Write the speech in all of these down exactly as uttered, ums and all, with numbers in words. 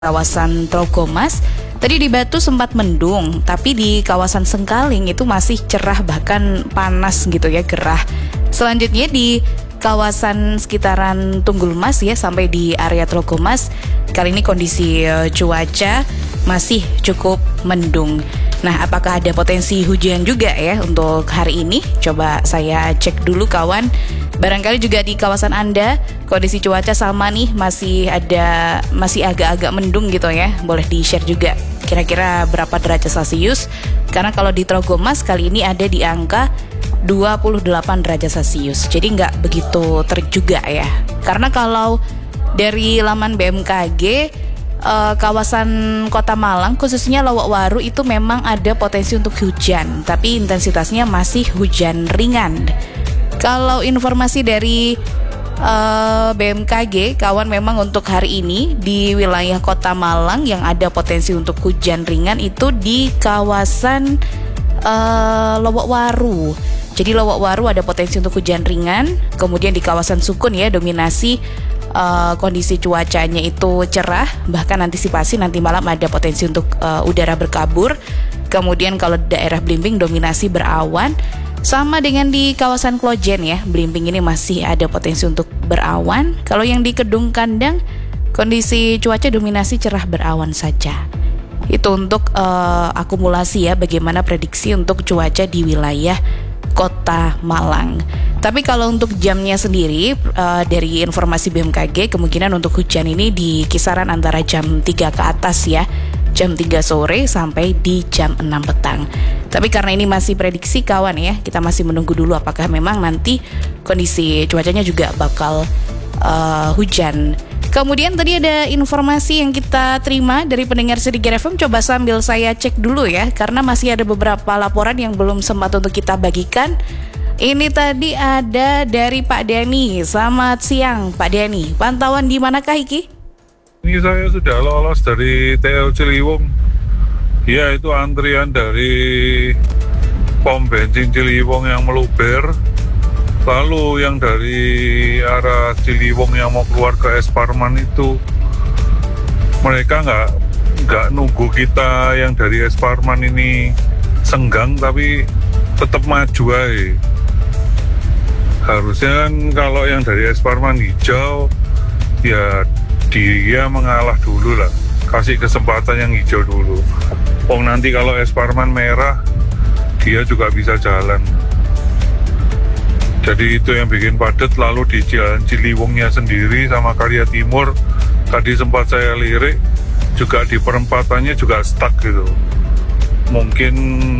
kawasan Trogomas. Tadi di Batu sempat mendung, tapi di kawasan Sengkaling itu masih cerah, bahkan panas gitu ya, gerah. Selanjutnya di kawasan sekitaran Tunggul Mas ya, sampai di area Trogomas, kali ini kondisi uh, cuaca masih cukup mendung. Nah, apakah ada potensi hujan juga ya untuk hari ini? Coba saya cek dulu kawan. Barangkali juga di kawasan Anda kondisi cuaca sama nih, masih ada masih agak-agak mendung gitu ya. Boleh di-share juga kira-kira berapa derajat Celcius? Karena kalau di Trogomas kali ini ada di angka dua puluh delapan derajat Celcius. Jadi nggak begitu terik juga ya. Karena kalau dari laman B M K G, Uh, kawasan Kota Malang khususnya Lowokwaru itu memang ada potensi untuk hujan, tapi intensitasnya masih hujan ringan. Kalau informasi dari uh, B M K G, kawan, memang untuk hari ini di wilayah Kota Malang yang ada potensi untuk hujan ringan itu di kawasan uh, Lowokwaru. Jadi Lowokwaru ada potensi untuk hujan ringan. Kemudian di kawasan Sukun ya, dominasi Uh, kondisi cuacanya itu cerah, bahkan antisipasi nanti malam ada potensi untuk uh, udara berkabur. Kemudian kalau daerah Blimbing dominasi berawan, sama dengan di kawasan Klojen ya, Blimbing ini masih ada potensi untuk berawan. Kalau yang di Kedung Kandang kondisi cuaca dominasi cerah berawan saja. Itu untuk uh, akumulasi ya, bagaimana prediksi untuk cuaca di wilayah Kota Malang. Tapi kalau untuk jamnya sendiri, uh, dari informasi B M K G, kemungkinan untuk hujan ini di kisaran antara jam tiga ke atas ya, jam tiga sore sampai di jam enam petang. Tapi karena ini masih prediksi kawan ya, kita masih menunggu dulu apakah memang nanti kondisi cuacanya juga bakal uh, hujan. Kemudian tadi ada informasi yang kita terima dari pendengar Sedikit F M, coba sambil saya cek dulu ya, karena masih ada beberapa laporan yang belum sempat untuk kita bagikan. Ini tadi ada dari Pak Dani. Selamat siang Pak Dani. Pantauan di manakah Iki? Ini saya sudah lolos dari T L Ciliwung. Ya, itu antrian dari pom bensin Ciliwung yang meluber. Lalu yang dari arah Ciliwung yang mau keluar ke Es Parman itu, mereka nggak nggak nunggu kita yang dari Es Parman ini senggang, tapi tetap maju aja. Harusnya kan kalau yang dari Es Parman hijau, ya dia mengalah dulu lah, kasih kesempatan yang hijau dulu. Oh, nanti kalau Es Parman merah, dia juga bisa jalan. Jadi itu yang bikin padat. Lalu di Jalan Ciliwungnya sendiri sama Karya Timur, tadi sempat saya lirik, juga di perempatannya juga stuck gitu. Mungkin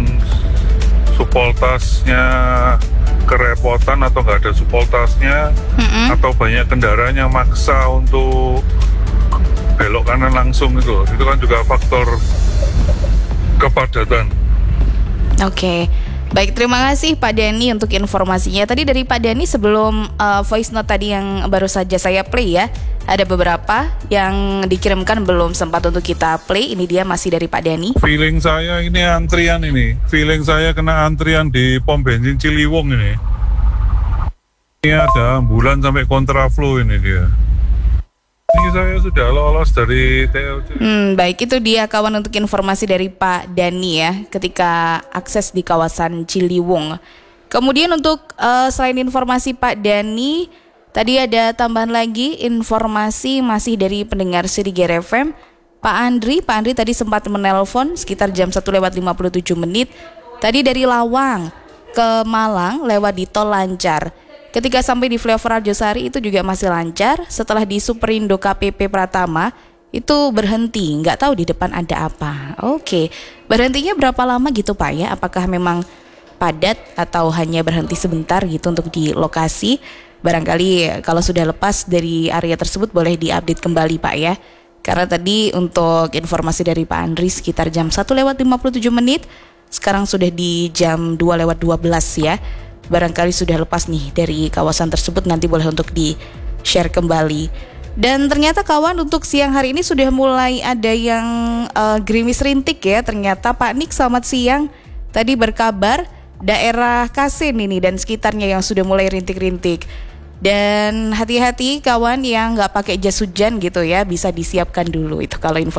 supoltasnya kerepotan atau nggak ada supoltasnya, mm-hmm. atau banyak kendaraan yang maksa untuk belok kanan langsung gitu. Itu kan juga faktor kepadatan. Oke. Okay. Baik, terima kasih Pak Dani untuk informasinya. Tadi dari Pak Dani sebelum uh, voice note tadi yang baru saja saya play ya, ada beberapa yang dikirimkan belum sempat untuk kita play. Ini dia masih dari Pak Dani. Feeling saya ini antrian ini. Feeling saya kena antrian di pom bensin Ciliwung ini. Ini ada ambulan sampai kontraflow ini dia. Ini saya sudah lolos dari T L C. Hmm, baik, itu dia kawan untuk informasi dari Pak Dani ya, ketika akses di kawasan Ciliwung. Kemudian untuk uh, selain informasi Pak Dani, tadi ada tambahan lagi informasi masih dari pendengar Sedikit F M. Pak Andri, Pak Andri tadi sempat menelpon sekitar jam satu lewat lima puluh tujuh menit. Tadi dari Lawang ke Malang lewat di tol lancar. Ketika sampai di Flyover Arjosari itu juga masih lancar. Setelah di Superindo K P P Pratama itu berhenti, nggak tahu di depan ada apa. Oke, berhentinya berapa lama gitu Pak ya? Apakah memang padat atau hanya berhenti sebentar gitu untuk di lokasi? Barangkali kalau sudah lepas dari area tersebut boleh diupdate kembali Pak ya. Karena tadi untuk informasi dari Pak Andri sekitar jam satu lewat lima puluh tujuh menit, sekarang sudah di jam dua lewat dua belas ya. Barangkali sudah lepas nih dari kawasan tersebut, nanti boleh untuk di-share kembali. Dan ternyata kawan untuk siang hari ini sudah mulai ada yang uh, gerimis rintik ya. Ternyata Pak Nik, selamat siang. Tadi berkabar daerah Kasin ini dan sekitarnya yang sudah mulai rintik-rintik. Dan hati-hati kawan yang nggak pakai jas hujan gitu ya, bisa disiapkan dulu itu kalau info